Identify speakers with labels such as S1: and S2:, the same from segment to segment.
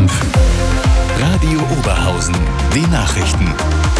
S1: 5. Radio Oberhausen, die Nachrichten.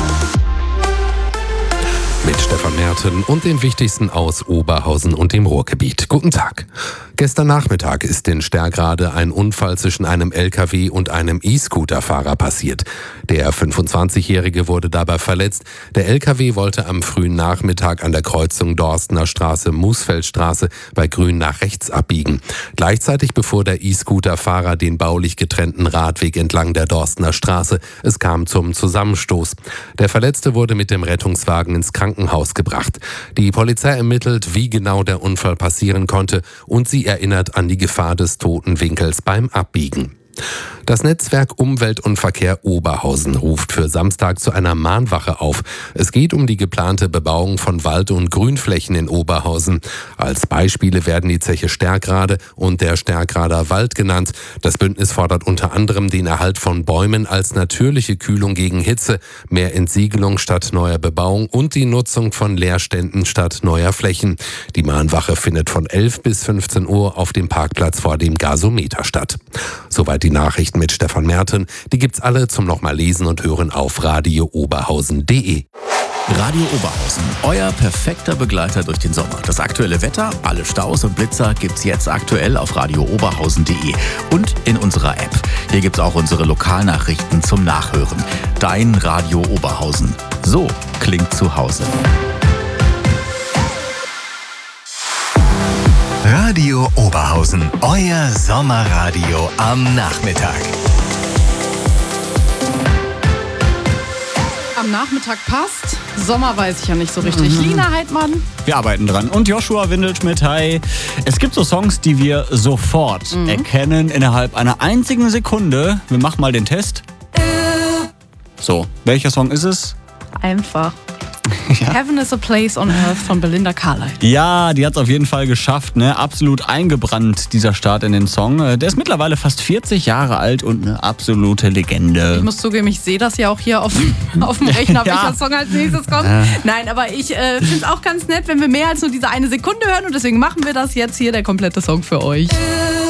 S1: Mit Stefan Merten und den wichtigsten aus Oberhausen und dem Ruhrgebiet. Guten Tag. Gestern Nachmittag ist in Stergrade ein Unfall zwischen einem LKW und einem E-Scooter-Fahrer passiert. Der 25-Jährige wurde dabei verletzt. Der LKW wollte am frühen Nachmittag an der Kreuzung Dorstener Straße-Musfeldstraße bei Grün nach rechts abbiegen. Gleichzeitig befuhr der E-Scooter-Fahrer den baulich getrennten Radweg entlang der Dorstener Straße. Es kam zum Zusammenstoß. Der Verletzte wurde mit dem Rettungswagen ins Krankenhaus gebracht. Die Polizei ermittelt, wie genau der Unfall passieren konnte, und sie erinnert an die Gefahr des toten Winkels beim Abbiegen. Das Netzwerk Umwelt und Verkehr Oberhausen ruft für Samstag zu einer Mahnwache auf. Es geht um die geplante Bebauung von Wald- und Grünflächen in Oberhausen. Als Beispiele werden die Zeche Stergrade und der Stergrader Wald genannt. Das Bündnis fordert unter anderem den Erhalt von Bäumen als natürliche Kühlung gegen Hitze, mehr Entsiegelung statt neuer Bebauung und die Nutzung von Leerständen statt neuer Flächen. Die Mahnwache findet von 11 bis 15 Uhr auf dem Parkplatz vor dem Gasometer statt. Soweit die Nachrichten mit Stefan Merten. Die gibt's alle zum nochmal lesen und hören auf radiooberhausen.de.
S2: Radio Oberhausen, euer perfekter Begleiter durch den Sommer. Das aktuelle Wetter, alle Staus und Blitzer gibt's jetzt aktuell auf radiooberhausen.de und in unserer App. Hier gibt's auch unsere Lokalnachrichten zum Nachhören. Dein Radio Oberhausen. So klingt zu Hause.
S1: Radio Oberhausen, euer Sommerradio am Nachmittag.
S3: Am Nachmittag passt. Sommer weiß ich ja nicht so richtig. Lina Heidmann.
S4: Wir arbeiten dran. Und Joshua Windelschmidt, hi. Es gibt so Songs, die wir sofort erkennen, innerhalb einer einzigen Sekunde. Wir machen mal den Test. So, welcher Song ist es?
S3: Einfach.
S4: Ja.
S3: Heaven is a Place on Earth von Belinda Carlisle.
S4: Ja, die hat es auf jeden Fall geschafft, ne? Absolut eingebrannt, dieser Start in den Song. Der ist mittlerweile fast 40 Jahre alt und eine absolute Legende.
S3: Ich muss zugeben, ich sehe das ja auch hier auf dem Rechner, welcher Song als nächstes kommt. Nein, aber ich finde es auch ganz nett, wenn wir mehr als nur diese eine Sekunde hören, und deswegen machen wir das jetzt hier, der komplette Song für euch.